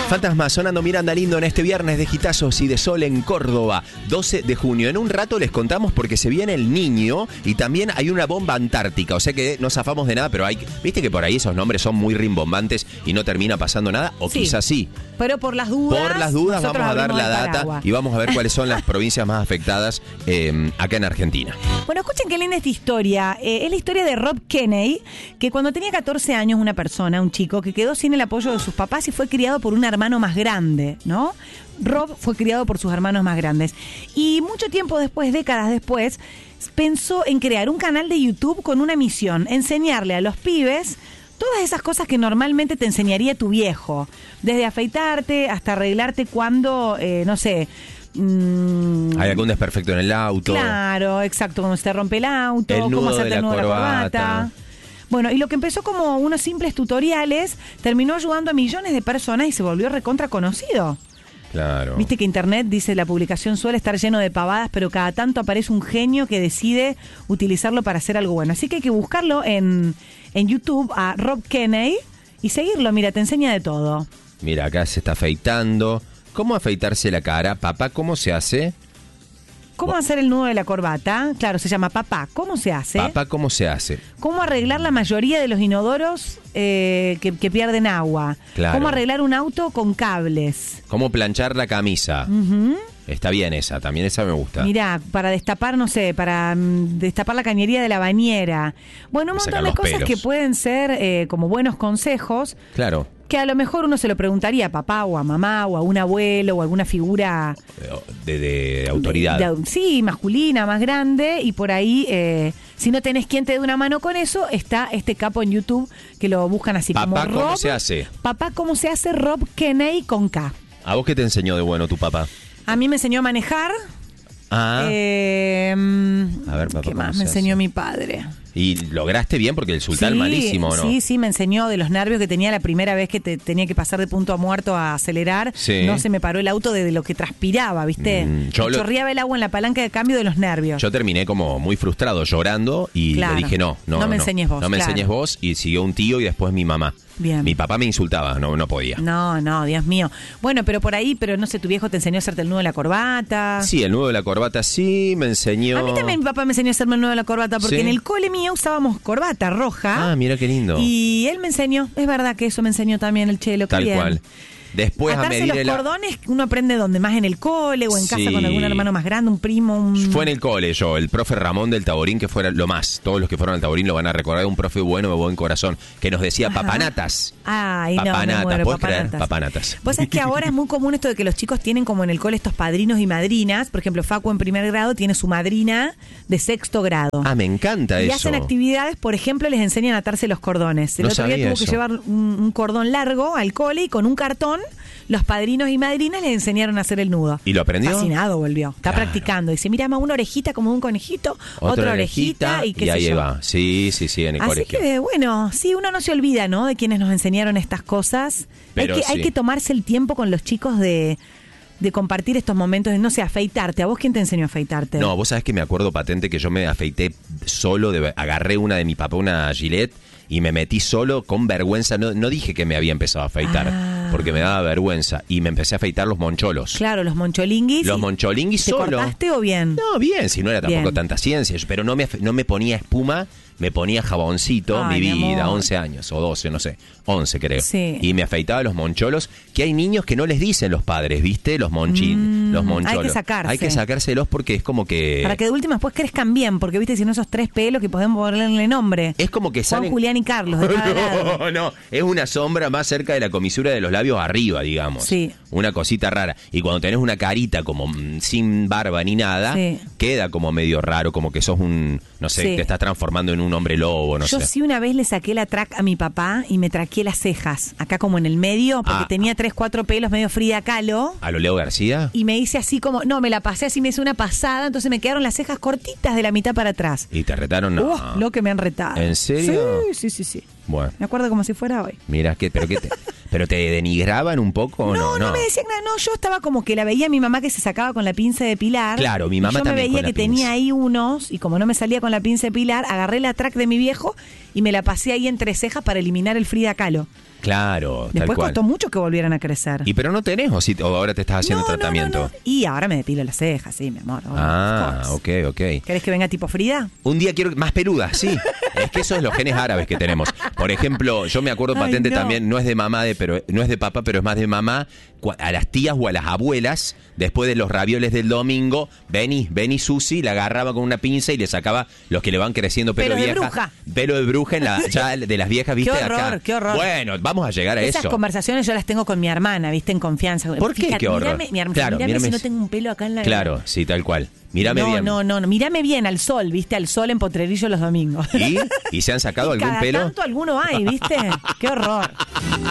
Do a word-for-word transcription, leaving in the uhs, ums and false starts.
Fantasmas sonando Miranda Lindo en este viernes de gitazos y de sol en Córdoba, doce de junio. En un rato les contamos porque se viene el Niño y también hay una bomba antártica. O sea que no zafamos de nada, pero hay, viste que por ahí esos nombres son muy rimbombantes y no termina pasando nada, o sí, quizás sí. Pero por las dudas. Por las dudas vamos a dar la data y vamos a ver cuáles son las provincias más afectadas eh, acá en Argentina. Bueno, escuchen qué linda esta historia. Eh, es la historia de Rob Kenney, que cuando tenía catorce años, una persona, un chico, que quedó sin el apoyo de sus papás y fue criado por un hermano más grande, ¿no? Rob fue criado por sus hermanos más grandes. Y mucho tiempo después, décadas después, pensó en crear un canal de YouTube con una misión: enseñarle a los pibes todas esas cosas que normalmente te enseñaría tu viejo. Desde afeitarte hasta arreglarte cuando, eh, no sé... Mmm, hay algún desperfecto en el auto. Claro, exacto, cuando se te rompe el auto, el nudo cómo hacerte de la el nudo de la corbata. corbata. Bueno, y lo que empezó como unos simples tutoriales terminó ayudando a millones de personas y se volvió recontra conocido. Claro. Viste que internet, dice la publicación, suele estar lleno de pavadas, pero cada tanto aparece un genio que decide utilizarlo para hacer algo bueno. Así que hay que buscarlo en, en YouTube a Rob Kenney y seguirlo. Mira, te enseña de todo. Mira, acá se está afeitando. ¿Cómo afeitarse la cara? Papá, ¿cómo se hace? ¿Cómo hacer el nudo de la corbata? Claro, se llama Papá. ¿Cómo se hace? Papá, ¿cómo se hace? ¿Cómo arreglar la mayoría de los inodoros eh, que, que pierden agua? Claro. ¿Cómo arreglar un auto con cables? ¿Cómo planchar la camisa? Uh-huh. Está bien esa, también esa me gusta. Mirá, para destapar, no sé, para um, destapar la cañería de la bañera. Bueno, un montón de cosas pelos. que pueden ser eh, como buenos consejos. Claro. Que a lo mejor uno se lo preguntaría a papá o a mamá o a un abuelo o a alguna figura... De, de, de autoridad. De, de, sí, masculina, más grande. Y por ahí, eh, si no tenés quien te dé una mano con eso, está este capo en YouTube que lo buscan así. Papá, como ¿cómo Rob, se hace? Papá, ¿cómo se hace? Rob Kenney con K. ¿A vos qué te enseñó de bueno tu papá? A mí me enseñó a manejar. Ah. Eh, a ver, papá, ¿qué más me enseñó hace? mi padre? ¿Y lograste bien? Porque el sultán sí, malísimo, ¿no? Sí, sí, me enseñó de los nervios que tenía la primera vez que te, tenía que pasar de punto a muerto a acelerar. Sí. No se me paró el auto de, de lo que transpiraba, ¿viste? Mm, yo lo, chorreaba el agua en la palanca de cambio de los nervios. Yo terminé como muy frustrado, llorando, y claro. le dije no, no, no. me no, enseñes vos. No me claro. enseñes vos, y siguió un tío y después mi mamá. Bien. Mi papá me insultaba, no, no podía. No, no, Dios mío. Bueno, pero por ahí, pero no sé, ¿tu viejo te enseñó a hacerte el nudo de la corbata? Sí, el nudo de la corbata sí, me enseñó... A mí también mi papá me enseñó a hacerme el nudo de la corbata, porque ¿sí? en el cole mío usábamos corbata roja. Ah, mira qué lindo. Y él me enseñó, es verdad que eso me enseñó también el chelo. Tal bien. cual. Después atarse a medir los el... cordones uno aprende donde más, en el cole o en sí. casa con algún hermano más grande, un primo, un... Fue en el cole yo, el profe Ramón del Taborín, que fuera lo más, todos los que fueron al Taborín lo van a recordar, un profe bueno de buen corazón, que nos decía Ajá. papanatas. Ay, papanatas, no, me muero, ¿puedes papanatas. creer? Papanatas. Vos sabés que ahora es muy común esto de que los chicos tienen como en el cole estos padrinos y madrinas. Por ejemplo, Facu en primer grado tiene su madrina de sexto grado. Ah, me encanta y eso. Y hacen actividades, por ejemplo, les enseñan a atarse los cordones. El no otro día tuvo eso. que llevar un, un cordón largo al cole y con un cartón los padrinos y madrinas les enseñaron a hacer el nudo. ¿Y lo aprendió? Fascinado volvió. Está claro. practicando. Dice, mira, una orejita como un conejito, otra, otra orejita, orejita y qué y sé ahí yo. va. Sí, sí, sí, en el Así colegio. Así que, bueno, sí, uno no se olvida, ¿no? De quienes nos enseñaron estas cosas. Pero hay, que, sí. hay que tomarse el tiempo con los chicos de... de compartir estos momentos de, no sé, afeitarte. ¿A vos quién te enseñó a afeitarte? No, vos sabés que me acuerdo patente que yo me afeité solo, de, agarré una de mi papá, una Gillette, y me metí solo con vergüenza. No, no dije que me había empezado a afeitar, ah. porque me daba vergüenza. Y me empecé a afeitar los moncholos. Claro, los moncholinguis. Los moncholinguis ¿Te solo. ¿Te cortaste o bien? No, bien, si no era tampoco bien. tanta ciencia. Pero no me, no me ponía espuma, me ponía jaboncito. Ay, mi vida, mi once años o doce, no sé. once creo. Sí. Y me afeitaba los moncholos, que hay niños que no les dicen los padres, ¿viste? Los monchin, mm, los moncholos. Hay que sacarse. Hay que sacárselos porque es como que... Para que de última después crezcan bien, porque viste, si no esos tres pelos que podemos ponerle nombre. Es como que Juan, salen... Julián y Carlos, de cada lado. No, no, es una sombra más cerca de la comisura de los labios arriba, digamos. Sí. Una cosita rara. Y cuando tenés una carita como mmm, sin barba ni nada, sí. queda como medio raro, como que sos un, no sé, sí. te estás transformando en un hombre lobo, no Yo sé. sí una vez le saqué la track a mi papá y me traqué las cejas, acá como en el medio, porque ah. tenía tres, cuatro pelos medio Frida Kahlo. ¿A lo Leo García? Y me hice así como, no, me la pasé así, me hice una pasada, entonces me quedaron las cejas cortitas de la mitad para atrás. ¿Y te retaron? No. Uh, lo que me han retado. ¿En serio? Sí, sí, sí, sí. Bueno. Me acuerdo como si fuera hoy. Mira, ¿qué, pero, qué te, ¿pero te denigraban un poco o no? No, no, no me decían nada. No, yo estaba como que la veía a mi mamá que se sacaba con la pinza de Pilar. Claro, mi mamá y yo también me veía con la que pinza. tenía ahí unos, y como no me salía con la pinza de Pilar, agarré la track de mi viejo y me la pasé ahí entre cejas para eliminar el Frida Kahlo. Claro, tal Después cual. costó mucho que volvieran a crecer. ¿Y pero no tenés o, si, o ahora te estás haciendo No, no, tratamiento? no, no. Y ahora me depilo las cejas, sí, mi amor. Ah, of ok, ok. ¿Querés que venga tipo Frida? Un día quiero más peluda, sí. Es que eso es los genes árabes que tenemos. Por ejemplo, yo me acuerdo Ay, patente no. también, no es de mamá, de, pero no es de papá, pero es más de mamá. A las tías o a las abuelas, después de los ravioles del domingo, vení, vení Susi, la agarraba con una pinza y le sacaba los que le van creciendo pelo Pelo de vieja. bruja. Pelo de bruja en la, ya de las viejas, ¿viste? Qué horror, acá. qué horror. Bueno, vamos a llegar a Esas eso. conversaciones yo las tengo con mi hermana, ¿viste? En confianza. ¿Por qué? Fíjate, Qué horror. Mírame, mi hermana, Claro, mírame, mírame si no si- tengo un pelo acá en la... Claro, sí, tal cual. Mírame no, bien. No, no, no, mírame bien al sol, ¿viste? Al sol en Potrerillo los domingos. ¿Y? ¿Y se han sacado Y algún cada pelo? tanto alguno hay, ¿viste? Qué horror.